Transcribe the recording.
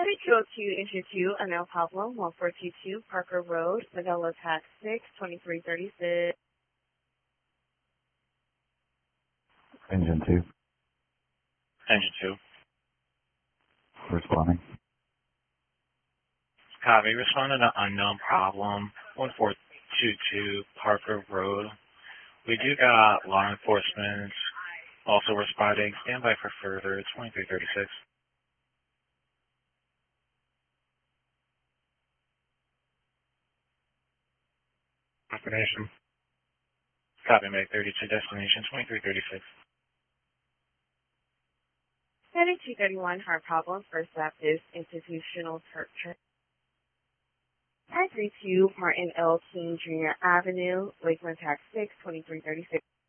3202 issue 2, Anel Pablo, 1422 Parker Road, Manila Tax 6, 2336. Engine 2. Engine 2. Responding. Copy. Responding to unknown problem, 1422 Parker Road. We do got law enforcement also responding. Stand by for further, 2336. Destination. Copy, Meg 32, destination 2336. 3231 Hard Problem, First Baptist Institutional Church. 532 Martin L. King Jr. Avenue, Lakeland Tax 6, 2336.